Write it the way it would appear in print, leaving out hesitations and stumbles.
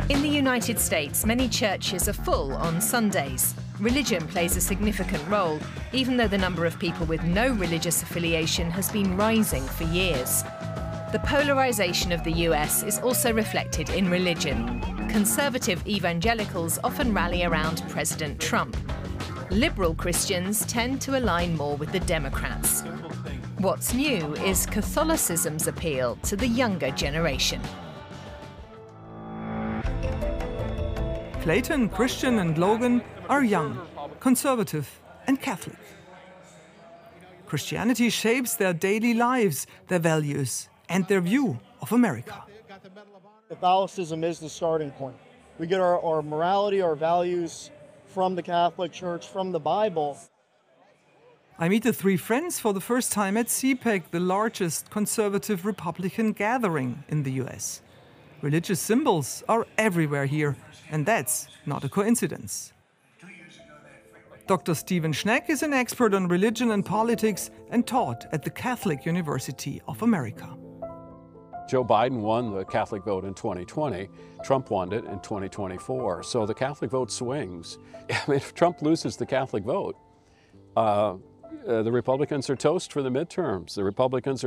In the United States, many churches are full on Sundays. Religion plays a significant role, even though the number of people with no religious affiliation has been rising for years. The polarization of the US is also reflected in religion. Conservative evangelicals often rally around President Trump. Liberal Christians tend to align more with the Democrats. What's new is Catholicism's appeal to the younger generation. Clayton, Christian and Logan are young, conservative and Catholic. Christianity shapes their daily lives, their values and their view of America. Catholicism is the starting point. We get our morality, our values from the Catholic Church, from the Bible. I meet the three friends for the first time at CPAC, the largest conservative Republican gathering in the US. Religious symbols are everywhere here, and that's not a coincidence. Dr. Stephen Schneck is an expert on religion and politics and taught at the Catholic University of America. Joe Biden won the Catholic vote in 2020. Trump won it in 2024. So the Catholic vote swings. I mean, if Trump loses the Catholic vote, the Republicans are toast for the midterms. The Republicans are